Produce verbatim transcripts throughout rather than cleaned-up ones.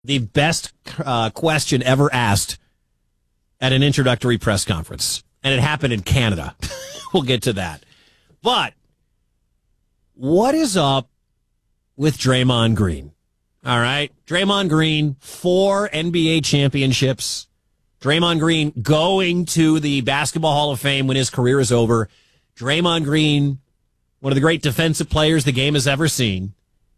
The best uh, question ever asked at an introductory press conference. And it happened in Canada. We'll get to that. But what is up with Draymond Green? All right. Draymond Green, four N B A championships. Draymond Green going to the Basketball Hall of Fame when his career is over. Draymond Green, one of the great defensive players the game has ever seen.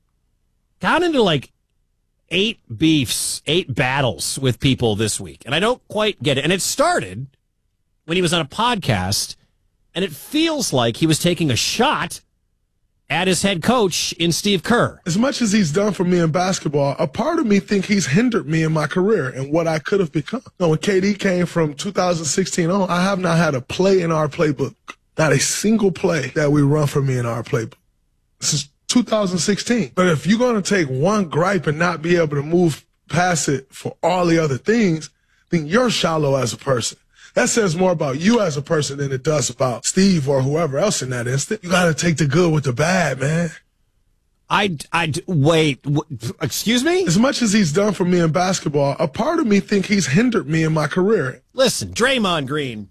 Got into like eight beefs, eight battles with people this week. And I don't quite get it. And it started when he was on a podcast, and it feels like he was taking a shot at his head coach in Steve Kerr. As much as he's done for me in basketball, a part of me think he's hindered me in my career and what I could have become. You know, when K D came from two thousand sixteen on, I have not had a play in our playbook. Not a single play that we run for me in our playbook. Since two thousand sixteen. But if you're going to take one gripe and not be able to move past it for all the other things, then you're shallow as a person. That says more about you as a person than it does about Steve or whoever else in that instant. You got to take the good with the bad, man. I, I, wait, w- excuse me? As much as he's done for me in basketball, a part of me think he's hindered me in my career. Listen, Draymond Green,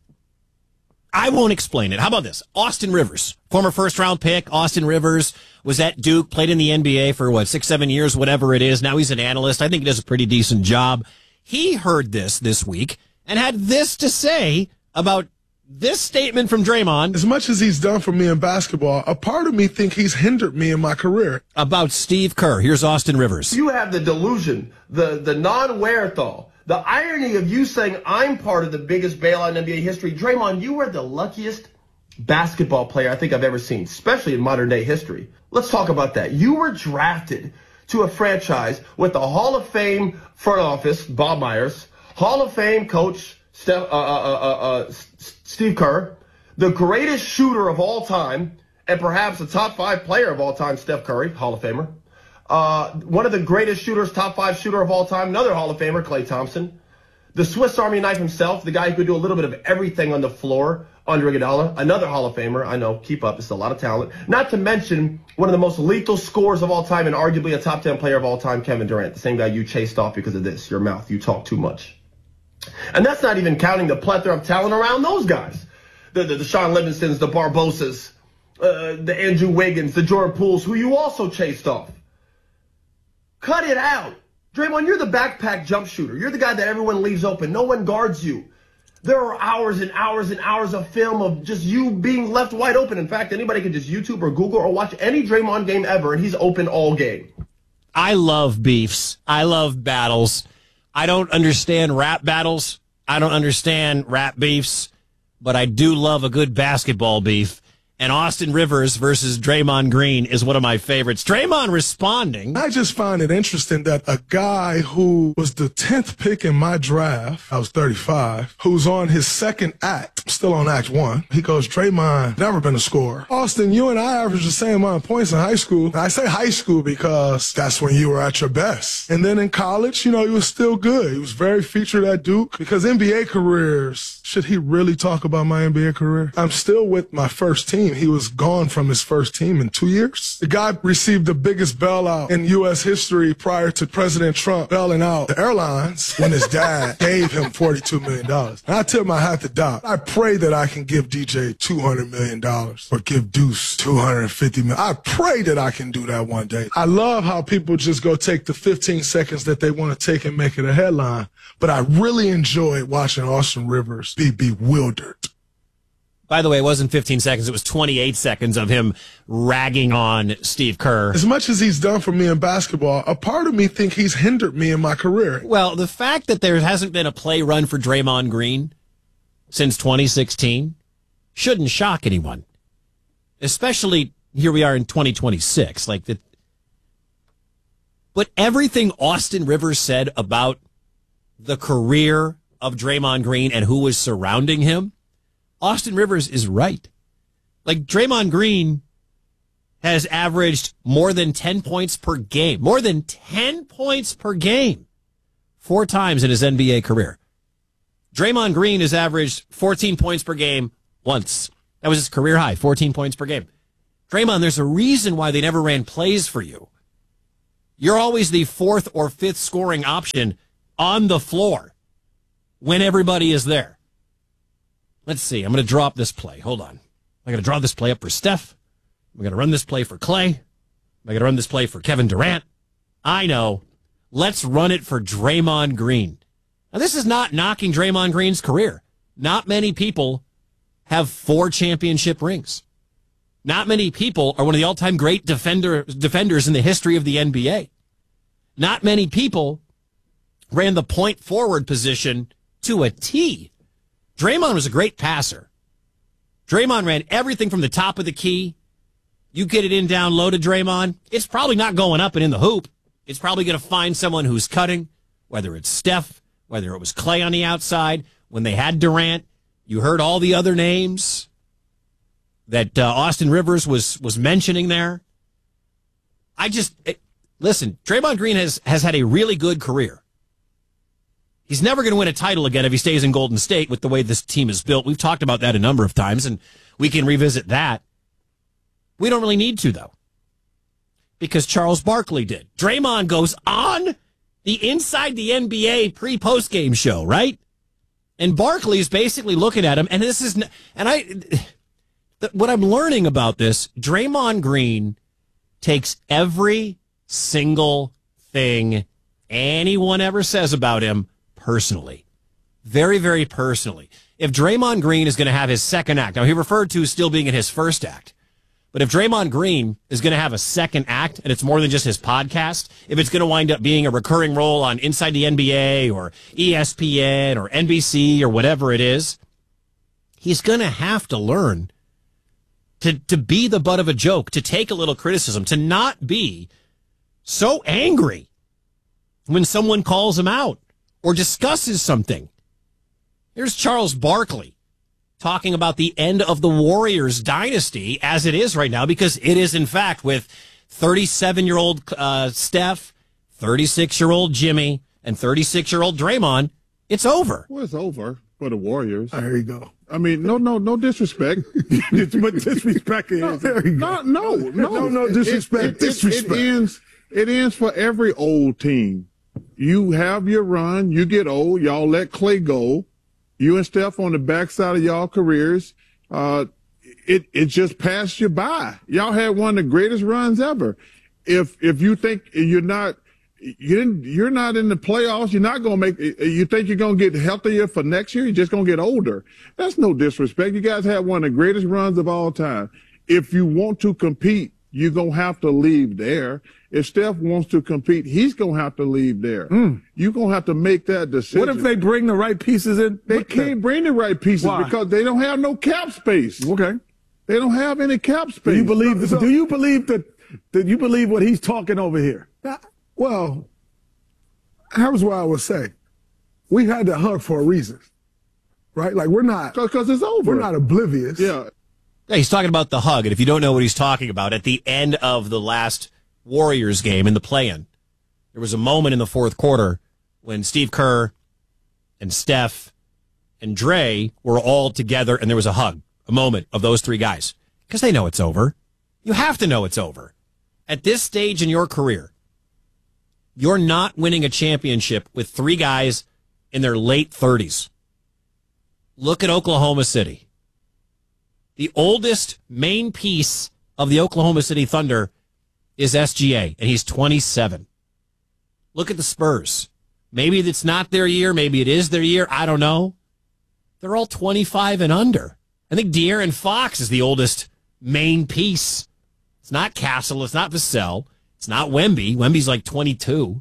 I won't explain it. How about this? Austin Rivers, former first-round pick. Austin Rivers was at Duke, played in the N B A for, what, six, seven years, whatever it is. Now he's an analyst. I think he does a pretty decent job. He heard this this week and had this to say about this statement from Draymond. As much as he's done for me in basketball, a part of me think he's hindered me in my career. About Steve Kerr. Here's Austin Rivers. You have the delusion, the, the non-wherethought, the irony of you saying I'm part of the biggest bailout in N B A history. Draymond, you are the luckiest basketball player I think I've ever seen, especially in modern day history. Let's talk about that. You were drafted to a franchise with the Hall of Fame front office, Bob Myers, Hall of Fame coach, Steph, uh, uh, uh, uh, Steve Kerr, the greatest shooter of all time, and perhaps the top five player of all time, Steph Curry, Hall of Famer. Uh, one of the greatest shooters, top five shooter of all time, another Hall of Famer, Klay Thompson. The Swiss Army knife himself, the guy who could do a little bit of everything on the floor, Andre Iguodala, another Hall of Famer. I know, keep up, it's a lot of talent. Not to mention one of the most lethal scorers of all time and arguably a top ten player of all time, Kevin Durant, the same guy you chased off because of this, your mouth. You talk too much. And that's not even counting the plethora of talent around those guys. The, the, the Sean Livingstons, the Barbosas, uh, the Andrew Wiggins, the Jordan Pooles, who you also chased off. Cut it out. Draymond, you're the backpack jump shooter. You're the guy that everyone leaves open. No one guards you. There are hours and hours and hours of film of just you being left wide open. In fact, anybody can just YouTube or Google or watch any Draymond game ever, and he's open all game. I love beefs. I love battles. I don't understand rap battles. I don't understand rap beefs, but I do love a good basketball beef. And Austin Rivers versus Draymond Green is one of my favorites. Draymond responding. I just find it interesting that a guy who was the tenth pick in my draft, I was thirty-five, who's on his second act, still on act one. He goes, Draymond, never been a scorer. Austin, you and I averaged the same amount of points in high school. And I say high school because that's when you were at your best. And then in college, you know, he was still good. He was very featured at Duke because N B A careers, should he really talk about my N B A career? I'm still with my first team. He was gone from his first team in two years. The guy received the biggest bailout in U S history prior to President Trump bailing out the airlines when his dad gave him forty-two million dollars. And I tip my hat to Doc. I pray that I can give D J two hundred million dollars or give Deuce two hundred fifty million dollars. I pray that I can do that one day. I love how people just go take the fifteen seconds that they want to take and make it a headline. But I really enjoyed watching Austin Rivers be bewildered. By the way, it wasn't fifteen seconds. It was twenty-eight seconds of him ragging on Steve Kerr. As much as he's done for me in basketball, a part of me think he's hindered me in my career. Well, the fact that there hasn't been a play run for Draymond Green since twenty sixteen shouldn't shock anyone. Especially here we are in twenty twenty-six. Like the, but everything Austin Rivers said about the career of Draymond Green and who was surrounding him, Austin Rivers is right. Like, Draymond Green has averaged more than ten points per game. More than ten points per game. Four times in his N B A career. Draymond Green has averaged fourteen points per game once. That was his career high, fourteen points per game. Draymond, there's a reason why they never ran plays for you. You're always the fourth or fifth scoring option on the floor when everybody is there. Let's see. I'm going to draw up this play. Hold on. I'm going to draw this play up for Steph. I'm going to run this play for Clay. I'm going to run this play for Kevin Durant. I know. Let's run it for Draymond Green. Now, this is not knocking Draymond Green's career. Not many people have four championship rings. Not many people are one of the all-time great defender, defenders in the history of the N B A. Not many people ran the point forward position to a T. Draymond was a great passer. Draymond ran everything from the top of the key. You get it in down low to Draymond, it's probably not going up and in the hoop. It's probably going to find someone who's cutting, whether it's Steph, whether it was Clay on the outside. When they had Durant, you heard all the other names that uh, Austin Rivers was was mentioning there. I just, it, listen, Draymond Green has, has had a really good career. He's never going to win a title again if he stays in Golden State with the way this team is built. We've talked about that a number of times, and we can revisit that. We don't really need to, though, because Charles Barkley did. Draymond goes on the Inside the N B A pre-post-game show, right? And Barkley's basically looking at him, and this is, and I, what I'm learning about this, Draymond Green takes every single thing anyone ever says about him personally. Very, very personally. If Draymond Green is going to have his second act, now he referred to still being in his first act, but if Draymond Green is going to have a second act, and it's more than just his podcast, if it's going to wind up being a recurring role on Inside the N B A or E S P N or N B C or whatever it is, he's going to have to learn to, to be the butt of a joke, to take a little criticism, to not be so angry when someone calls him out or discusses something. Here's Charles Barkley talking about the end of the Warriors dynasty as it is right now, because it is, in fact, with thirty-seven-year-old uh, Steph, thirty-six-year-old Jimmy, and thirty-six-year-old Draymond, it's over. Well, it's over for the Warriors. There you go. I mean, no, no, no disrespect. But disrespect is. No, There you go. no, no, no, No, no, disrespect, It, it, disrespect. It, it ends. It ends for every old team. You have your run. You get old. Y'all let Clay go. You and Steph on the backside of y'all careers. Uh, it it just passed you by. Y'all had one of the greatest runs ever. If if you think you're not you didn't, you're not in the playoffs, you're not gonna make. You think you're gonna get healthier for next year? You're just gonna get older. That's no disrespect. You guys had one of the greatest runs of all time. If you want to compete, you're gonna have to leave there. If Steph wants to compete, he's going to have to leave there. Mm. You're going to have to make that decision. What if they bring the right pieces in? They What can't the? bring the right pieces Why? because they don't have no cap space. Okay. They don't have any cap space. Do you believe? So- do you believe that? Do you believe what he's talking over here? Well, here's what I would say. We had to hug for a reason, right? Like, we're not, Because it's over. we're not oblivious. Yeah. Yeah, he's talking about the hug, and if you don't know what he's talking about, at the end of the last Warriors game in the play-in, there was a moment in the fourth quarter when Steve Kerr and Steph and Dre were all together, and there was a hug, a moment of those three guys, because they know it's over. You have to know it's over. At this stage in your career, you're not winning a championship with three guys in their late thirties. Look at Oklahoma City. The oldest main piece of the Oklahoma City Thunder is S G A, and he's twenty-seven. Look at the Spurs. Maybe it's not their year. Maybe it is their year. I don't know. They're all twenty-five and under. I think De'Aaron Fox is the oldest main piece. It's not Castle. It's not Vassell. It's not Wemby. Wemby's like twenty-two.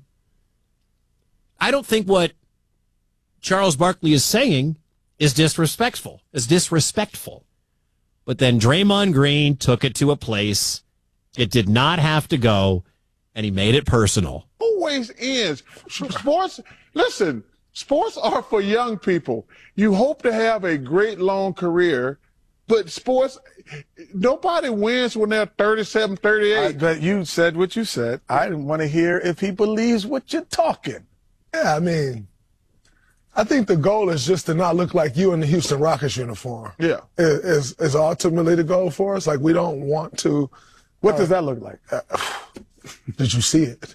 I don't think what Charles Barkley is saying is disrespectful. Is disrespectful. But then Draymond Green took it to a place it did not have to go, and he made it personal. Always ends. Sports, listen, sports are for young people. You hope to have a great long career, but sports, nobody wins when they're thirty-seven, thirty-eight. I bet you said what you said. I didn't want to hear if he believes what you're talking. Yeah, I mean, I think the goal is just to not look like you in the Houston Rockets uniform. Yeah. Is, is ultimately the goal for us. Like, we don't want to. What does that look like? Did you see it?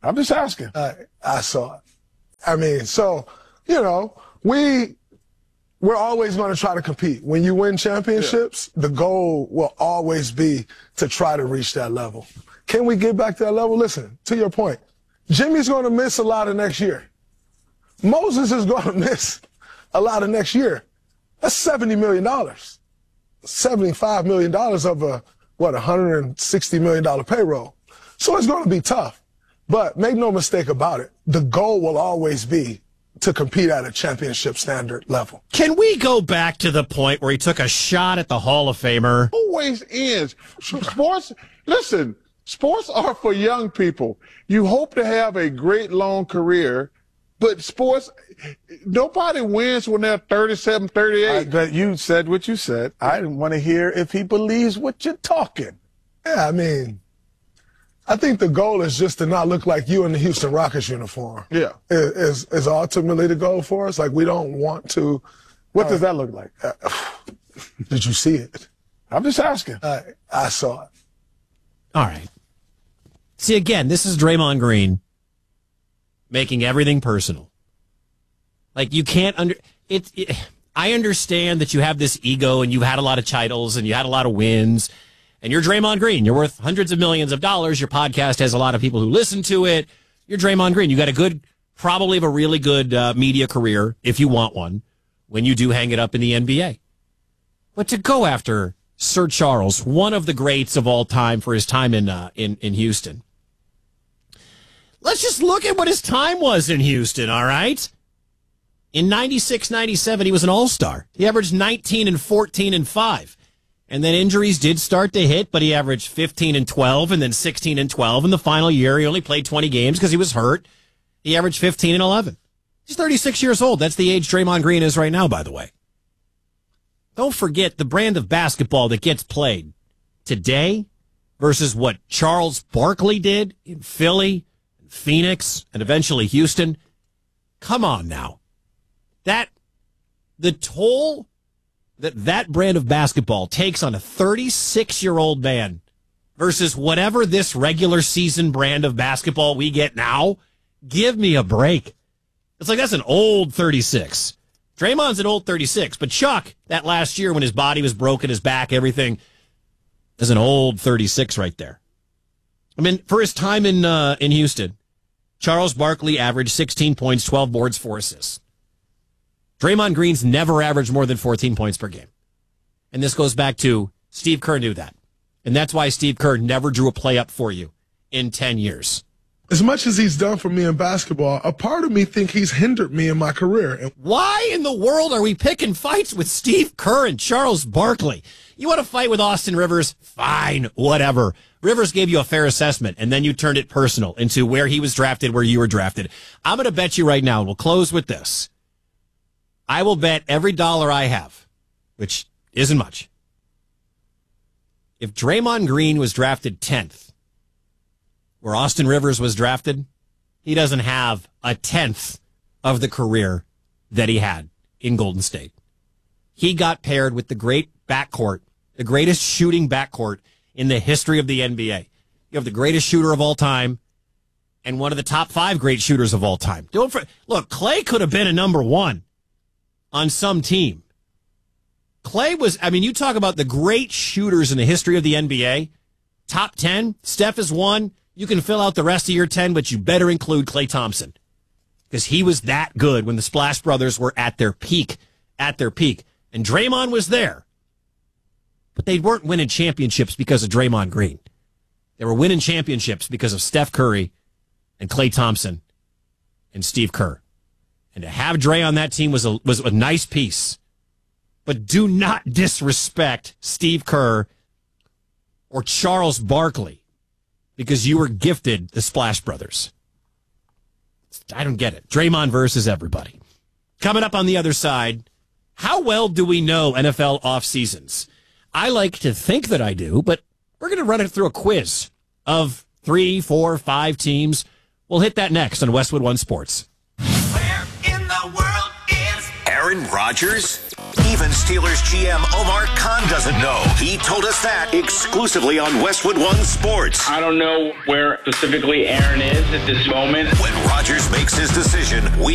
I'm just asking. Uh, I saw it. I mean, so, you know, we, we're always going to try to compete. When you win championships, yeah. the goal will always be to try to reach that level. Can we get back to that level? Listen, to your point, Jimmy's going to miss a lot of next year. Moses is going to miss a lot of next year. That's seventy million dollars. seventy-five million dollars of a, what, one hundred sixty million dollars payroll. So it's going to be tough. But make no mistake about it, the goal will always be to compete at a championship standard level. Can we go back to the point where he took a shot at the Hall of Famer? Always is. Sports, listen, sports are for young people. You hope to have a great long career, but sports, nobody wins when they're thirty-seven, thirty-eight. I, but you said what you said. I want to hear if he believes what you're talking. Yeah, I mean, I think the goal is just to not look like you in the Houston Rockets uniform. Yeah. Is, is ultimately the goal for us. Like, we don't want to. What uh, does that look like? Uh, did you see it? I'm just asking. Uh, I saw it. All right. See, again, this is Draymond Green making everything personal. Like, you can't under it, it. I understand that you have this ego and you've had a lot of titles and you had a lot of wins. And you're Draymond Green. You're worth hundreds of millions of dollars. Your podcast has a lot of people who listen to it. You're Draymond Green. You got a good, probably have a really good uh, media career, if you want one, when you do hang it up in the N B A. But to go after Sir Charles, one of the greats of all time for his time in uh, in, in Houston. Let's just look at what his time was in Houston, all right? In ninety-six ninety-seven, he was an all-star. He averaged nineteen and fourteen and five. And then injuries did start to hit, but he averaged fifteen and twelve and then sixteen and twelve. In the final year, he only played twenty games because he was hurt. He averaged fifteen and eleven. He's thirty-six years old. That's the age Draymond Green is right now, by the way. Don't forget the brand of basketball that gets played today versus what Charles Barkley did in Philly, Phoenix, and eventually Houston. Come on now. That, the toll that that brand of basketball takes on a thirty-six-year-old man versus whatever this regular season brand of basketball we get now, give me a break. It's like that's an old thirty-six. Draymond's an old thirty-six, but Chuck, that last year when his body was broken, his back, everything, is an old thirty-six right there. I mean, for his time in uh, in Houston, Charles Barkley averaged sixteen points, twelve boards, four assists. Draymond Green's never averaged more than fourteen points per game. And this goes back to Steve Kerr knew that. And that's why Steve Kerr never drew a play up for you in ten years. As much as he's done for me in basketball, a part of me think he's hindered me in my career. And why in the world are we picking fights with Steve Kerr and Charles Barkley? You want to fight with Austin Rivers? Fine, whatever. Rivers gave you a fair assessment, and then you turned it personal into where he was drafted, where you were drafted. I'm going to bet you right now, and we'll close with this. I will bet every dollar I have, which isn't much, if Draymond Green was drafted tenth, where Austin Rivers was drafted, he doesn't have a tenth of the career that he had in Golden State. He got paired with the great backcourt, the greatest shooting backcourt in the history of the N B A. You have the greatest shooter of all time and one of the top five great shooters of all time. Don't for, look, Clay could have been a number one on some team. Clay was, I mean, you talk about the great shooters in the history of the N B A. Top ten, Steph is one. You can fill out the rest of your ten, but you better include Klay Thompson because he was that good when the Splash Brothers were at their peak, at their peak. And Draymond was there, but they weren't winning championships because of Draymond Green. They were winning championships because of Steph Curry and Klay Thompson and Steve Kerr. And to have Dre on that team was a, was a nice piece. But do not disrespect Steve Kerr or Charles Barkley because you were gifted the Splash Brothers. I don't get it. Draymond versus everybody. Coming up on the other side, how well do we know N F L off seasons? I like to think that I do, but we're going to run it through a quiz of three, four, five teams. We'll hit that next on Westwood One Sports. Where in the world is Aaron Rodgers? Even Steelers G M Omar Khan doesn't know. He told us that exclusively on Westwood One Sports. I don't know where specifically Aaron is at this moment. When Rodgers makes his decision, we